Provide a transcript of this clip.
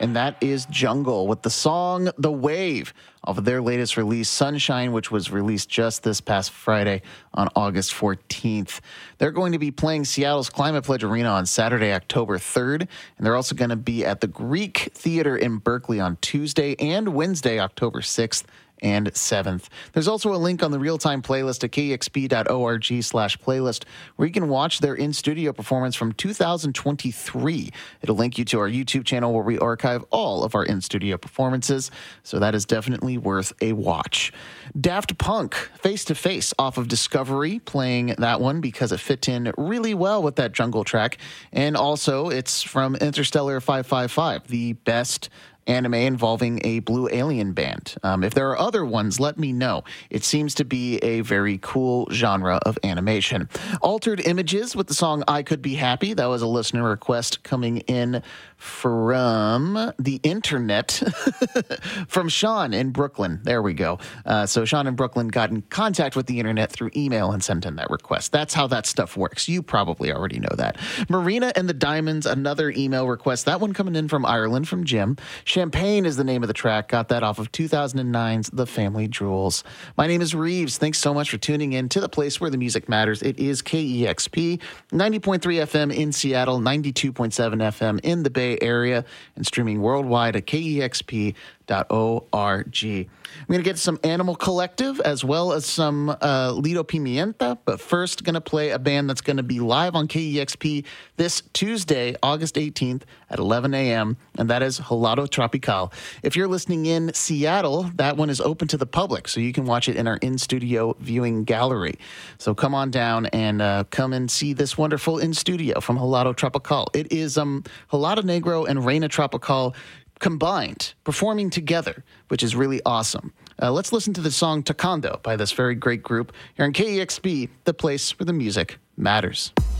and that is Jungle with the song The Wave off of their latest release, Sunshine, which was released just this past Friday on August 14th. They're going to be playing Seattle's Climate Pledge Arena on Saturday, October 3rd, and they're also going to be at the Greek Theater in Berkeley on Tuesday and Wednesday, October 6th and 7th. There's also a link on the real-time playlist at kexp.org/playlist where you can watch their in-studio performance from 2023. It'll link you to our YouTube channel where we archive all of our in-studio performances, so that is definitely worth a watch. Daft Punk, Face to Face off of Discovery, playing that one because it fit in really well with that Jungle track, and also it's from Interstellar 555, the best anime involving a blue alien band. If there are other ones, let me know. It seems to be a very cool genre of animation. Altered Images with the song I Could Be Happy. That was a listener request coming in from the internet from Sean in Brooklyn. There we go. So Sean in Brooklyn got in contact with the internet through email and sent in that request. That's how that stuff works. You probably already know that. Marina and the Diamonds, another email request. That one coming in from Ireland from Jim. Champagne is the name of the track. Got that off of 2009's The Family Jewels. My name is Reeves. Thanks so much for tuning in to the place where the music matters. It is KEXP, 90.3 FM in Seattle, 92.7 FM in the Bay Area, and streaming worldwide at KEXP.org. I'm going to get some Animal Collective as well as some Lido Pimienta, but first going to play a band that's going to be live on KEXP this Tuesday, August 18th at 11 a.m., and that is Helado Tropical. If you're listening in Seattle, that one is open to the public, so you can watch it in our in-studio viewing gallery. So come on down and come and see this wonderful in-studio from Helado Tropical. It is Helado Negro and Reina Tropical combined, performing together, which is really awesome. Let's listen to the song Tocando by this very great group here on KEXP, the place where the music matters.